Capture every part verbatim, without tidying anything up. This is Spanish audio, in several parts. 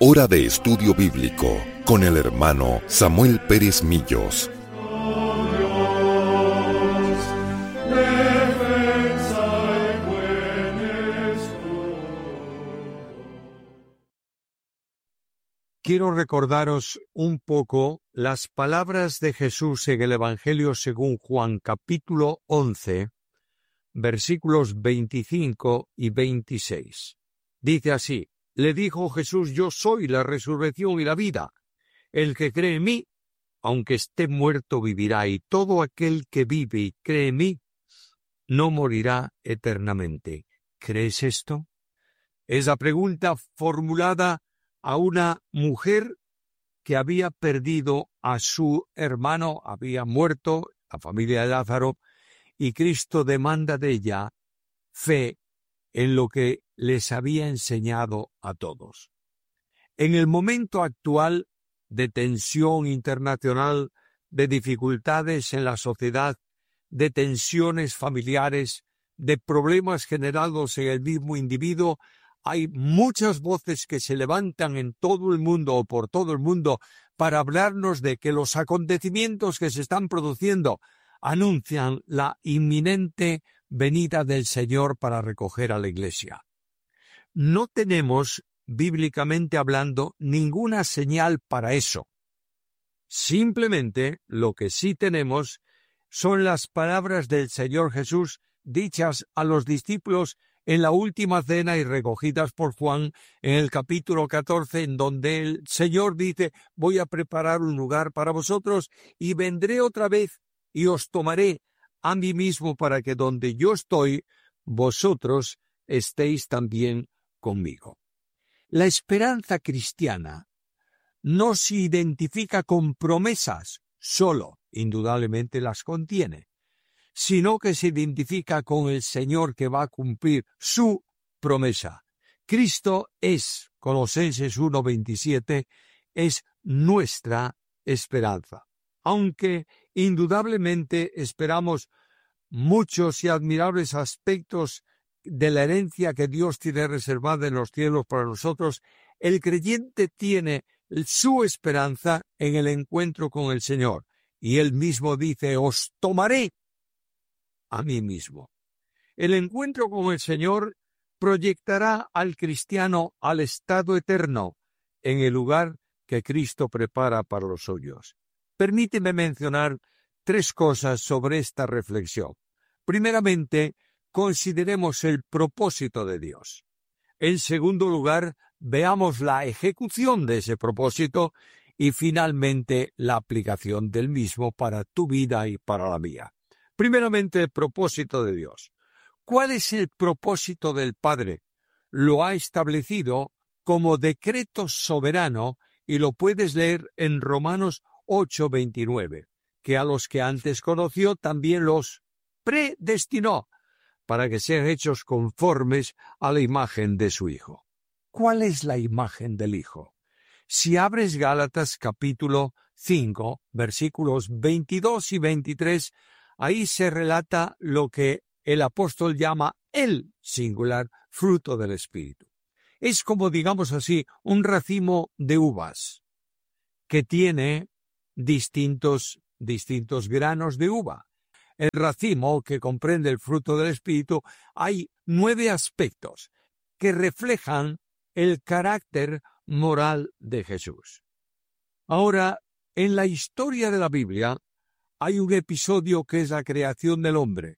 Hora de Estudio Bíblico con el hermano Samuel Pérez Millos. Quiero recordaros un poco las palabras de Jesús en el Evangelio según Juan, capítulo once, versículos veinticinco y veintiséis. Dice así: le dijo Jesús: yo soy la resurrección y la vida. El que cree en mí, aunque esté muerto, vivirá, y todo aquel que vive y cree en mí, no morirá eternamente. ¿Crees esto? Es la pregunta formulada a una mujer que había perdido a su hermano, había muerto, la familia de Lázaro, y Cristo demanda de ella fe en lo que les había enseñado a todos. En el momento actual de tensión internacional, de dificultades en la sociedad, de tensiones familiares, de problemas generados en el mismo individuo, hay muchas voces que se levantan en todo el mundo o por todo el mundo para hablarnos de que los acontecimientos que se están produciendo anuncian la inminente venida del Señor para recoger a la Iglesia. No tenemos, bíblicamente hablando, ninguna señal para eso. Simplemente lo que sí tenemos son las palabras del Señor Jesús dichas a los discípulos en la última cena y recogidas por Juan en el capítulo catorce, en donde el Señor dice: voy a preparar un lugar para vosotros y vendré otra vez y os tomaré a mí mismo para que donde yo estoy, vosotros estéis también conmigo. La esperanza cristiana no se identifica con promesas, solo, indudablemente las contiene, sino que se identifica con el Señor que va a cumplir su promesa. Cristo es, Colosenses uno veintisiete, es nuestra esperanza. Aunque indudablemente esperamos muchos y admirables aspectos de la herencia que Dios tiene reservada en los cielos para nosotros, el creyente tiene su esperanza en el encuentro con el Señor. Y Él mismo dice: os tomaré a mí mismo. El encuentro con el Señor proyectará al cristiano al estado eterno, en el lugar que Cristo prepara para los suyos. Permíteme mencionar tres cosas sobre esta reflexión. Primeramente, consideremos el propósito de Dios. En segundo lugar, veamos la ejecución de ese propósito y finalmente la aplicación del mismo para tu vida y para la mía. Primeramente, el propósito de Dios. ¿Cuál es el propósito del Padre? Lo ha establecido como decreto soberano y lo puedes leer en Romanos ocho veintinueve, que a los que antes conoció también los predestinó para que sean hechos conformes a la imagen de su Hijo. ¿Cuál es la imagen del Hijo? Si abres Gálatas capítulo cinco, versículos veintidós y veintitrés, ahí se relata lo que el apóstol llama el singular fruto del Espíritu. Es como, digamos así, un racimo de uvas que tiene distintos, distintos granos de uva. El racimo, que comprende el fruto del Espíritu, hay nueve aspectos que reflejan el carácter moral de Jesús. Ahora, en la historia de la Biblia hay un episodio que es la creación del hombre.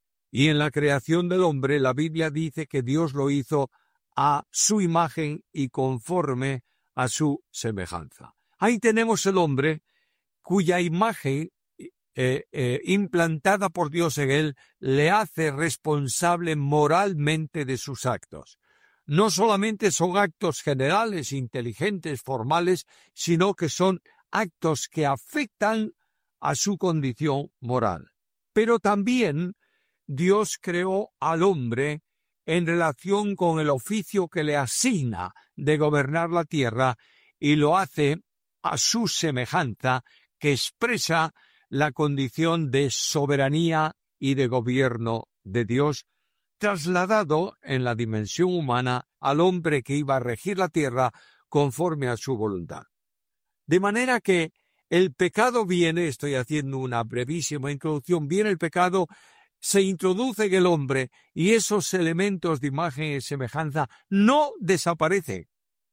Y en la creación del hombre, la Biblia dice que Dios lo hizo a su imagen y conforme a su semejanza. Ahí tenemos el hombre cuya imagen eh, eh, implantada por Dios en él le hace responsable moralmente de sus actos. No solamente son actos generales, inteligentes, formales, sino que son actos que afectan a su condición moral. Pero también Dios creó al hombre en relación con el oficio que le asigna de gobernar la tierra y lo hace a su semejanza, que expresa la condición de soberanía y de gobierno de Dios, trasladado en la dimensión humana al hombre que iba a regir la tierra conforme a su voluntad. De manera que el pecado viene, estoy haciendo una brevísima introducción, viene el pecado, se introduce en el hombre y esos elementos de imagen y semejanza no desaparecen,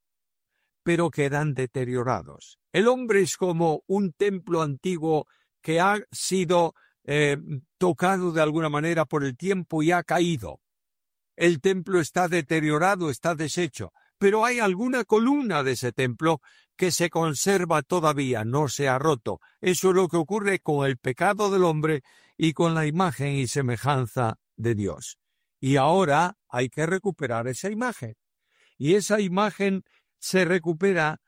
pero quedan deteriorados. El hombre es como un templo antiguo que ha sido eh, tocado de alguna manera por el tiempo y ha caído. El templo está deteriorado, está deshecho, pero hay alguna columna de ese templo que se conserva todavía, no se ha roto. Eso es lo que ocurre con el pecado del hombre y con la imagen y semejanza de Dios. Y ahora hay que recuperar esa imagen. Y esa imagen se recupera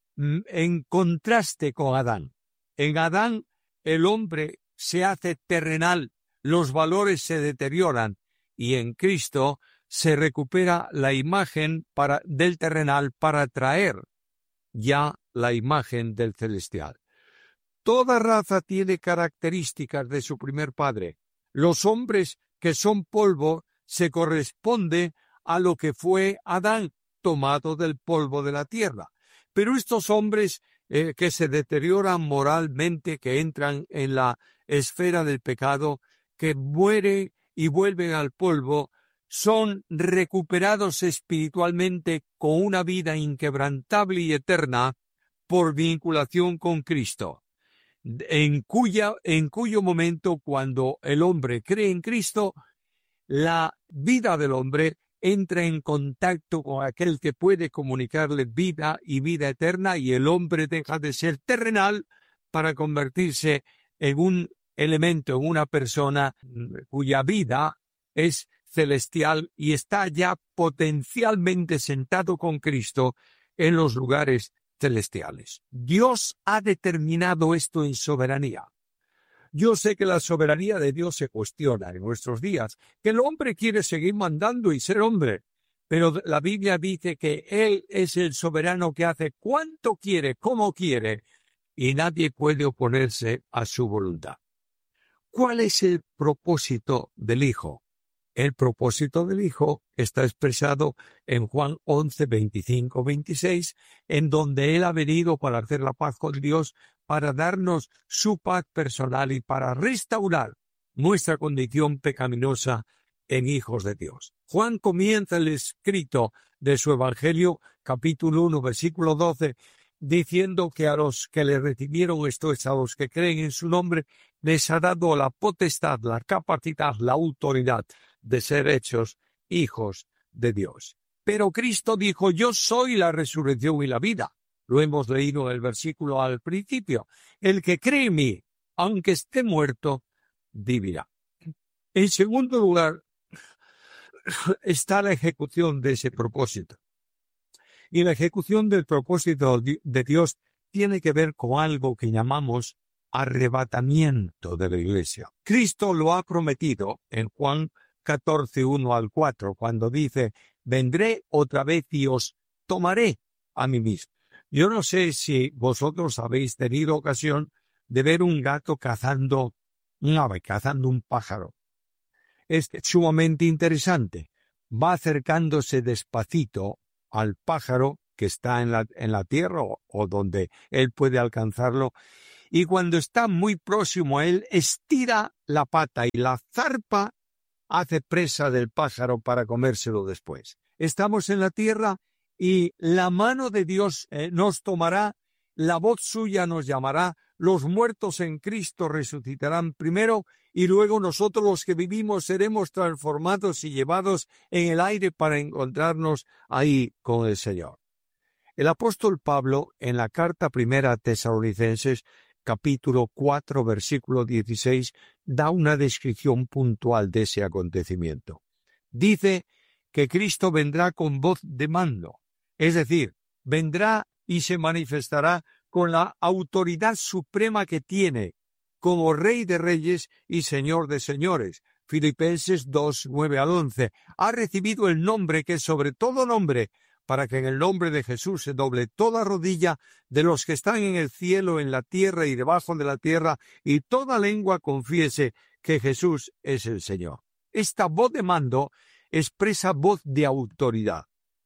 en contraste con Adán. En Adán el hombre se hace terrenal, los valores se deterioran, y en Cristo se recupera la imagen para, del terrenal para traer ya la imagen del celestial. Toda raza tiene características de su primer padre. Los hombres que son polvo se corresponde a lo que fue Adán, tomado del polvo de la tierra. Pero estos hombres eh, que se deterioran moralmente, que entran en la esfera del pecado, que mueren y vuelven al polvo, son recuperados espiritualmente con una vida inquebrantable y eterna por vinculación con Cristo, en cuya, en cuyo momento, cuando el hombre cree en Cristo, la vida del hombre entra en contacto con aquel que puede comunicarle vida y vida eterna, y el hombre deja de ser terrenal para convertirse en un elemento, en una persona cuya vida es celestial y está ya potencialmente sentado con Cristo en los lugares celestiales. Dios ha determinado esto en soberanía. Yo sé que la soberanía de Dios se cuestiona en nuestros días, que el hombre quiere seguir mandando y ser hombre, pero la Biblia dice que Él es el soberano que hace cuanto quiere, como quiere, y nadie puede oponerse a su voluntad. ¿Cuál es el propósito del Hijo? El propósito del Hijo está expresado en Juan once, veinticinco, veintiséis, en donde Él ha venido para hacer la paz con Dios, para darnos su paz personal y para restaurar nuestra condición pecaminosa en hijos de Dios. Juan comienza el escrito de su Evangelio, capítulo uno, versículo doce, diciendo que a los que le recibieron, esto es, a los que creen en su nombre, les ha dado la potestad, la capacidad, la autoridad de ser hechos hijos de Dios. Pero Cristo dijo, yo soy la resurrección y la vida. Lo hemos leído en el versículo al principio. El que cree en mí, aunque esté muerto, vivirá. En segundo lugar, está la ejecución de ese propósito. Y la ejecución del propósito de Dios tiene que ver con algo que llamamos arrebatamiento de la iglesia. Cristo lo ha prometido en Juan catorce, uno al cuatro, cuando dice, vendré otra vez y os tomaré a mí mismo. Yo no sé si vosotros habéis tenido ocasión de ver un gato cazando un ave, cazando un pájaro. Es sumamente interesante. Va acercándose despacito al pájaro que está en la, en la tierra o, o donde él puede alcanzarlo, y cuando está muy próximo a él, estira la pata y la zarpa hace presa del pájaro para comérselo después. Estamos en la tierra y la mano de Dios eh, nos tomará, la voz suya nos llamará, los muertos en Cristo resucitarán primero y luego nosotros los que vivimos seremos transformados y llevados en el aire para encontrarnos ahí con el Señor. El apóstol Pablo, en la carta primera a Tesalonicenses, capítulo cuatro, versículo dieciséis, da una descripción puntual de ese acontecimiento. Dice que Cristo vendrá con voz de mando, es decir, vendrá y se manifestará con la autoridad suprema que tiene como Rey de Reyes y Señor de Señores. Filipenses dos, nueve al once. Ha recibido el nombre que es sobre todo nombre, para que en el nombre de Jesús se doble toda rodilla de los que están en el cielo, en la tierra y debajo de la tierra, y toda lengua confiese que Jesús es el Señor. Esta voz de mando expresa voz de autoridad.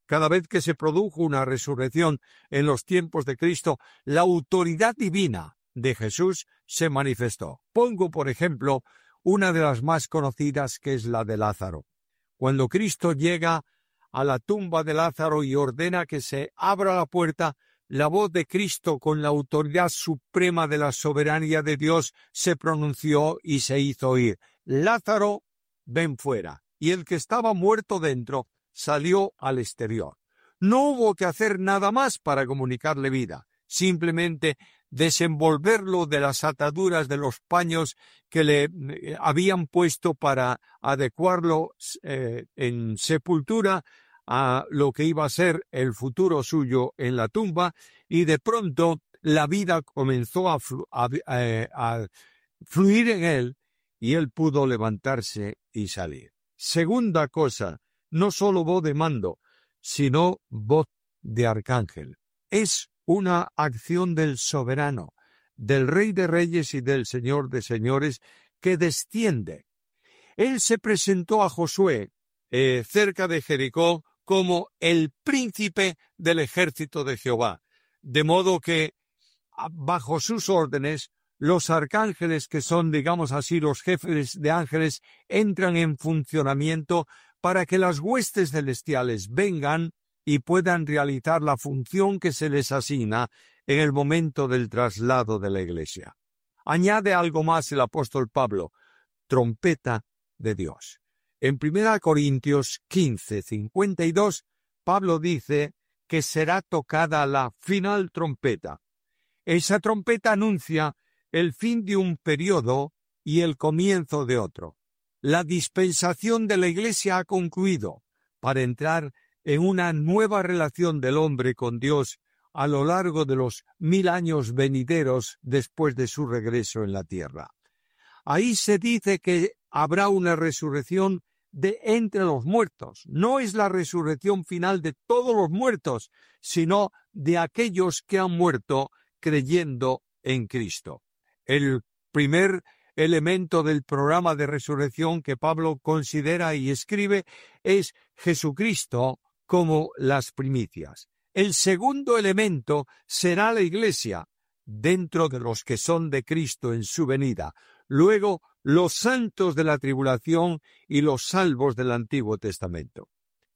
Cada vez que se produjo una resurrección en los tiempos de Cristo, la autoridad divina de Jesús se manifestó. Pongo, por ejemplo, una de las más conocidas, que es la de Lázaro. Cuando Cristo llega a la tumba de Lázaro y ordena que se abra la puerta, la voz de Cristo, con la autoridad suprema de la soberanía de Dios, se pronunció y se hizo oír: Lázaro, ven fuera. Y el que estaba muerto dentro salió al exterior. No hubo que hacer nada más para comunicarle vida, simplemente desenvolverlo de las ataduras de los paños que le eh, habían puesto para adecuarlo eh, en sepultura a lo que iba a ser el futuro suyo en la tumba, y de pronto la vida comenzó a, flu a, a, a fluir en él, y él pudo levantarse y salir. Segunda cosa, no solo voz de mando, sino voz de arcángel. Es una acción del soberano, del Rey de Reyes y del Señor de Señores, que desciende. Él se presentó a Josué eh, cerca de Jericó como el príncipe del ejército de Jehová, de modo que bajo sus órdenes los arcángeles, que son, digamos así, los jefes de ángeles, entran en funcionamiento para que las huestes celestiales vengan y puedan realizar la función que se les asigna en el momento del traslado de la Iglesia. Añade algo más el apóstol Pablo: trompeta de Dios. En primera Corintios quince, cincuenta y dos, Pablo dice que será tocada la final trompeta. Esa trompeta anuncia el fin de un periodo y el comienzo de otro. La dispensación de la Iglesia ha concluido para entrar en una nueva relación del hombre con Dios a lo largo de los mil años venideros después de su regreso en la tierra. Ahí se dice que habrá una resurrección de entre los muertos. No es la resurrección final de todos los muertos, sino de aquellos que han muerto creyendo en Cristo. El primer elemento del programa de resurrección que Pablo considera y escribe es Jesucristo como las primicias. El segundo elemento será la Iglesia, dentro de los que son de Cristo en su venida. Luego, los santos de la tribulación y los salvos del Antiguo Testamento.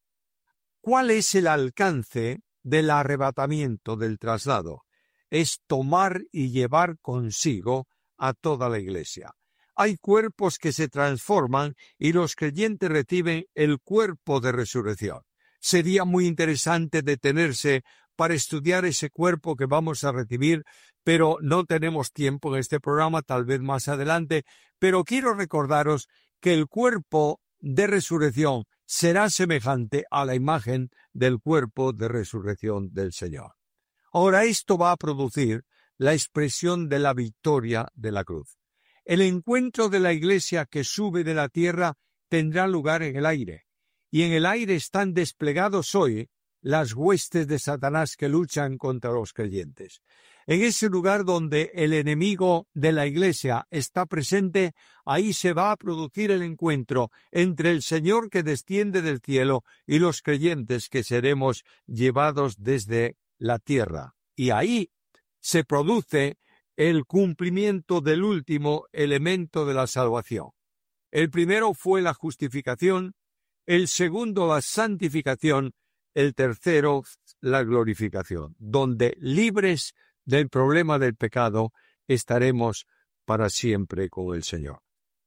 ¿Cuál es el alcance del arrebatamiento, del traslado? Es tomar y llevar consigo a toda la Iglesia. Hay cuerpos que se transforman y los creyentes reciben el cuerpo de resurrección. Sería muy interesante detenerse para estudiar ese cuerpo que vamos a recibir, pero no tenemos tiempo en este programa, tal vez más adelante. Pero quiero recordaros que el cuerpo de resurrección será semejante a la imagen del cuerpo de resurrección del Señor. Ahora, esto va a producir la expresión de la victoria de la cruz. El encuentro de la Iglesia que sube de la tierra tendrá lugar en el aire, y en el aire están desplegados hoy las huestes de Satanás que luchan contra los creyentes. En ese lugar donde el enemigo de la Iglesia está presente, ahí se va a producir el encuentro entre el Señor que desciende del cielo y los creyentes que seremos llevados desde la tierra. Y ahí se produce el cumplimiento del último elemento de la salvación. El primero fue la justificación, el segundo la santificación, el tercero la glorificación, donde libres del problema del pecado estaremos para siempre con el Señor.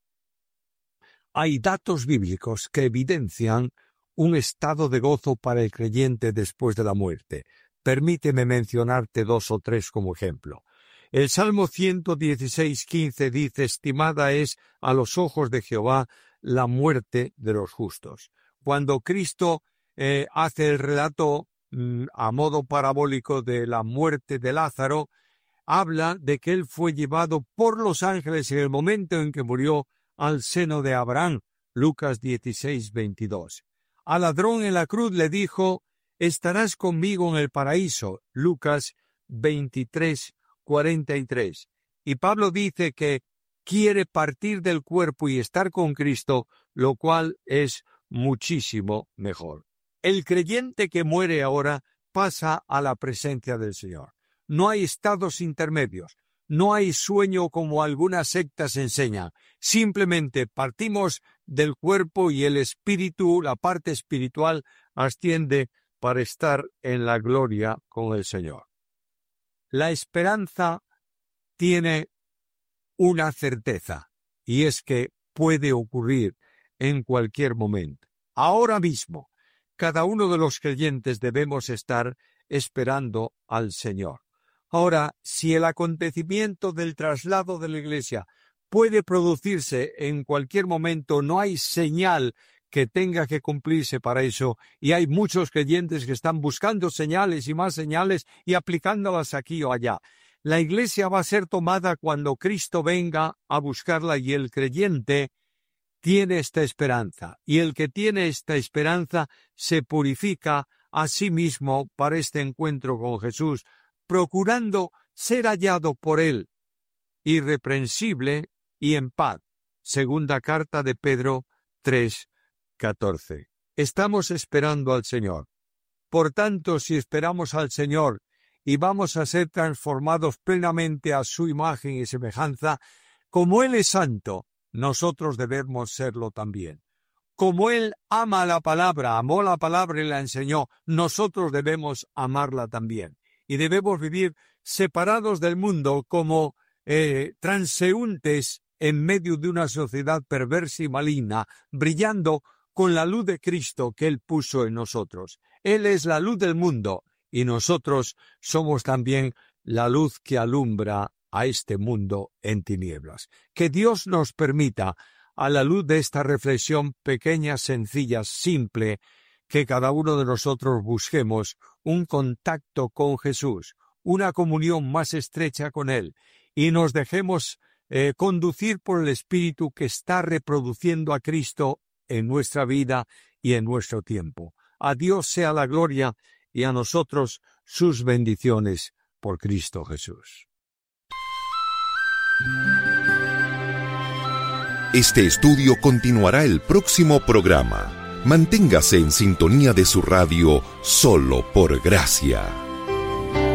Hay datos bíblicos que evidencian un estado de gozo para el creyente después de la muerte. Permíteme mencionarte dos o tres como ejemplo. El Salmo ciento dieciséis, quince dice: estimada es a los ojos de Jehová la muerte de los justos. Cuando Cristo eh, hace el relato mm, a modo parabólico de la muerte de Lázaro, habla de que él fue llevado por los ángeles en el momento en que murió al seno de Abraham, Lucas dieciséis, veintidós. Al ladrón en la cruz le dijo: estarás conmigo en el paraíso, Lucas veintitrés, cuarenta y tres. Y Pablo dice que quiere partir del cuerpo y estar con Cristo, lo cual es muchísimo mejor. El creyente que muere ahora pasa a la presencia del Señor. No hay estados intermedios, no hay sueño como algunas sectas enseñan. Simplemente partimos del cuerpo y el espíritu, la parte espiritual, asciende para estar en la gloria con el Señor. La esperanza tiene una certeza, y es que puede ocurrir en cualquier momento. Ahora mismo, cada uno de los creyentes debemos estar esperando al Señor. Ahora, si el acontecimiento del traslado de la Iglesia puede producirse en cualquier momento, no hay señal que tenga que cumplirse para eso, y hay muchos creyentes que están buscando señales y más señales y aplicándolas aquí o allá. La Iglesia va a ser tomada cuando Cristo venga a buscarla, y el creyente tiene esta esperanza, y el que tiene esta esperanza se purifica a sí mismo para este encuentro con Jesús, procurando ser hallado por Él, irreprensible y en paz. Segunda carta de Pedro tres catorce. Estamos esperando al Señor. Por tanto, si esperamos al Señor y vamos a ser transformados plenamente a su imagen y semejanza, como Él es santo, nosotros debemos serlo también. Como Él ama la palabra, amó la palabra y la enseñó, nosotros debemos amarla también. Y debemos vivir separados del mundo como eh, transeúntes en medio de una sociedad perversa y maligna, brillando con la luz de Cristo que Él puso en nosotros. Él es la luz del mundo y nosotros somos también la luz que alumbra a este mundo en tinieblas. Que Dios nos permita, a la luz de esta reflexión pequeña, sencilla, simple, que cada uno de nosotros busquemos un contacto con Jesús, una comunión más estrecha con Él, y nos dejemos eh, conducir por el Espíritu que está reproduciendo a Cristo en nuestra vida y en nuestro tiempo. A Dios sea la gloria y a nosotros sus bendiciones por Cristo Jesús. Este estudio continuará el próximo programa. Manténgase en sintonía de su radio Solo por Gracia.